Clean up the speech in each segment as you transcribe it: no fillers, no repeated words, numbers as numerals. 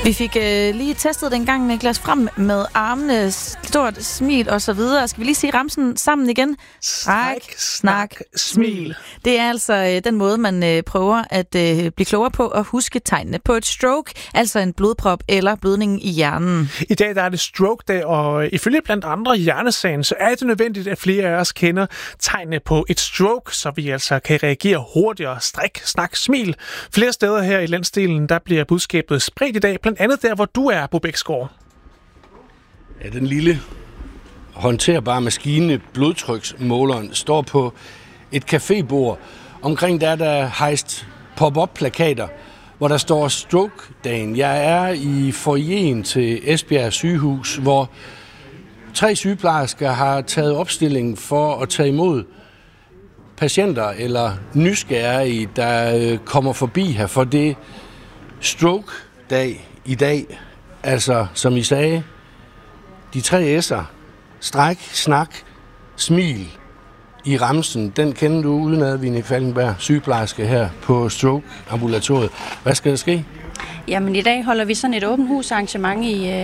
Vi fik lige testet den gang, Niklas, frem med armene, stort smil og så videre. Skal vi lige sige ramsen sammen igen? Stræk, snak, smil. Det er altså den måde, man prøver at blive klogere på at huske tegnene på et stroke, altså en blodprop eller blødning i hjernen. I dag der er det stroke-dag, og ifølge blandt andre Hjernesagen, så er det nødvendigt, at flere af os kender tegnene på et stroke, så vi altså kan reagere hurtigere. Stræk, snak, smil. Flere steder her i landsdelen, der bliver budskabet spredt i dag, blandt andet der, hvor du er, Bo Bæksgaard. Ja, den lille håndterbare maskine, blodtryksmåleren, står på et cafébord. Omkring der hejst pop-up-plakater, hvor der står stroke-dagen. Jeg er i foyeren til Esbjerg sygehus, hvor 3 sygeplejersker har taget opstillingen for at tage imod patienter eller nysgerrige, der kommer forbi her, for det stroke-dag i dag. Altså, som I sagde, de 3 S'er, stræk, snak, smil i ramsen, den kender du udenad, Vinnie Falkenberg, sygeplejerske her på stroke-ambulatoriet. Hvad skal der ske? Jamen, i dag holder vi sådan et åbent hus-arrangement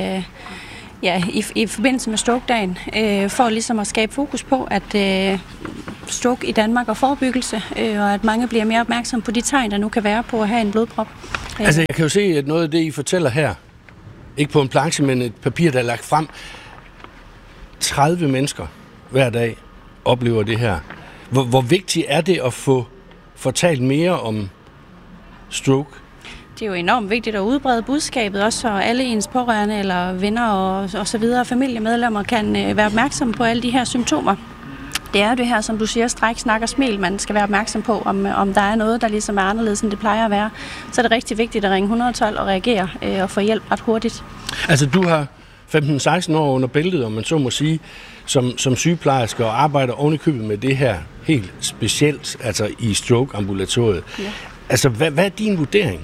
i forbindelse med stroke-dagen, for ligesom at skabe fokus på, at stroke i Danmark og forebyggelse, og at mange bliver mere opmærksomme på de tegn, der nu kan være på at have en blodprop. Altså, jeg kan jo se, at noget af det, I fortæller her, ikke på en planche, men et papir, der er lagt frem, 30 mennesker hver dag oplever det her. Hvor vigtigt er det at få fortalt mere om stroke? Det er jo enormt vigtigt at udbrede budskabet, også så alle ens pårørende eller venner og så videre, familiemedlemmer kan være opmærksomme på alle de her symptomer. Det er det her, som du siger, stræk, snak og smil, man skal være opmærksom på, om der er noget, der ligesom er anderledes, end det plejer at være. Så er det rigtig vigtigt at ringe 112 og reagere og få hjælp ret hurtigt. Altså, du har 15-16 år under bæltet, om man så må sige, som sygeplejerske og arbejder oven i købet med det her helt specielt, altså i stroke-ambulatoriet. Ja. Altså, hvad er din vurdering?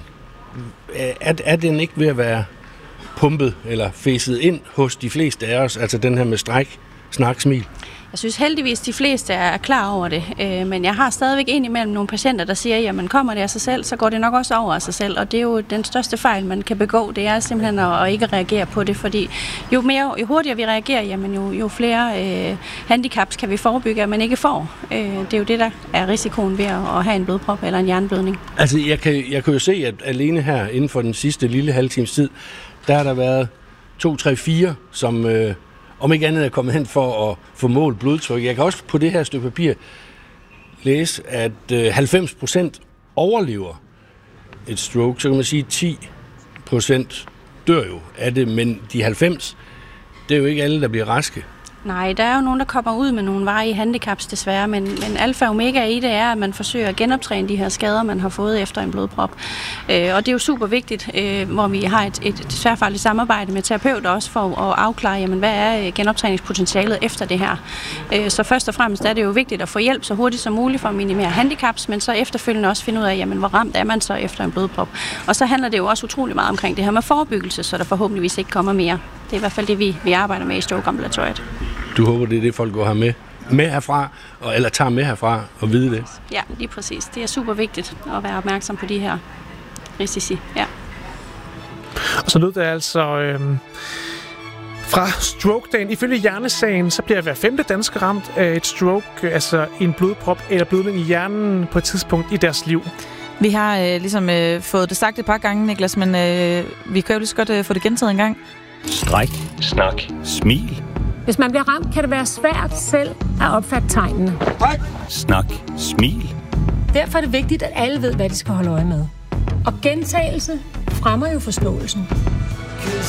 Er den ikke ved at være pumpet eller fæset ind hos de fleste af os, altså den her med stræk, snak, smil? Jeg synes heldigvis, de fleste er klar over det, men jeg har stadigvæk indimellem nogle patienter, der siger, jamen kommer det af sig selv, så går det nok også over af sig selv, og det er jo den største fejl, man kan begå, det er simpelthen at ikke reagere på det, fordi jo hurtigere vi reagerer, jamen jo flere handicaps kan vi forebygge, at man ikke får. Det er jo det, der er risikoen ved at have en blodprop eller en hjerneblødning. Altså jeg kan jo se, at alene her inden for den sidste lille halve times tid, der har der været 2, 3, 4, som om ikke andet er kommet hen for at få målt blodtryk. Jeg kan også på det her stykke papir læse, at 90% overlever et stroke. Så kan man sige, at 10% dør jo af det, men de 90%, det er jo ikke alle, der bliver raske. Nej, der er jo nogen, der kommer ud med nogle varige handicaps desværre, men alfa og omega i det er, at man forsøger at genoptræne de her skader, man har fået efter en blodprop. Og det er jo super vigtigt, hvor vi har et tværfagligt samarbejde med terapeuter også for at afklare, jamen, hvad er genoptræningspotentialet efter det her. Så først og fremmest er det jo vigtigt at få hjælp så hurtigt som muligt for at minimere handicaps, men så efterfølgende også finde ud af, jamen, hvor ramt er man så efter en blodprop. Og så handler det jo også utrolig meget omkring det her med forebyggelse, så der forhåbentligvis ikke kommer mere. Det er i hvert fald det, vi arbejder med i stroke-ambulatoriet. Du håber, det er det, folk går her med herfra, eller tager med herfra og vide det? Ja, lige præcis. Det er super vigtigt at være opmærksom på de her risici. Ja. Og så lød det altså fra stroke-dagen. Ifølge Hjernesagen, så bliver hver 5. dansker ramt af et stroke, altså en blodprop eller blødning i hjernen på et tidspunkt i deres liv. Vi har fået det sagt et par gange, Niklas, men vi kan jo lige så godt få det gentaget en gang. Stræk, snak, smil. Hvis man bliver ramt, kan det være svært selv at opfatte tegnene. Snak, smil. Derfor er det vigtigt, at alle ved, hvad de skal holde øje med. Og gentagelse fremmer jo forståelsen.